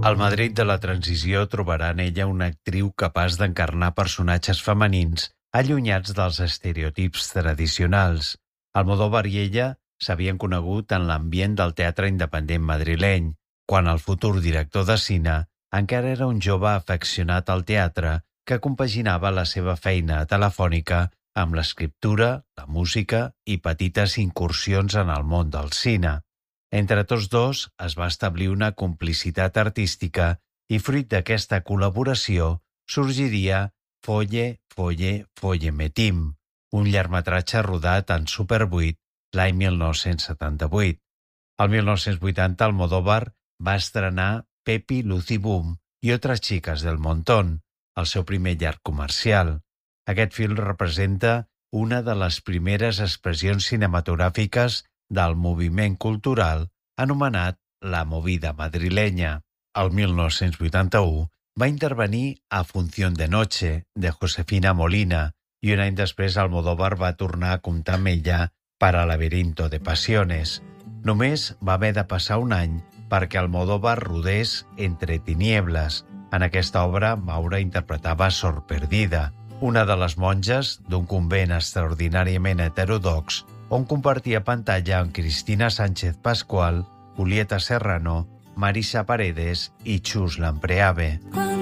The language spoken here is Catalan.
Al Madrid de la transició trobarà en ella una actriu capaç d'encarnar personatges femenins allunyats dels estereotips tradicionals. Almodóvar i ella s'havien conegut en l'ambient del teatre independent madrileny, quan el futur director de cine encara era un jove afeccionat al teatre que compaginava la seva feina telefònica amb l'escriptura, la música i petites incursions en el món del cine. Entre tots dos es va establir una complicitat artística i fruit d'aquesta col·laboració sorgiria Folle, Folle, Folle Metim, un llargmetratge rodat en Super 8 l'any 1978. El 1980 Almodóvar va estrenar Pepi, Lucy Boom i Otras chicas del montón, el seu primer llarg comercial. Aquest film representa una de les primeres expressions cinematogràfiques del moviment cultural anomenat la movida madrilenya. El 1981 va intervenir a Función de noche, de Josefina Molina, i un any després Almodóvar va tornar a comptar amb ella per a Laberinto de Pasiones. Només va haver de passar un any perquè Almodóvar rodés Entre tinieblas. En aquesta obra, Maura interpretava Sor Perdida, una de les monges d'un convent extraordinàriament heterodox on compartia pantalla amb Cristina Sánchez Pascual, Julieta Serrano, Marisa Paredes i Chus Lampreave.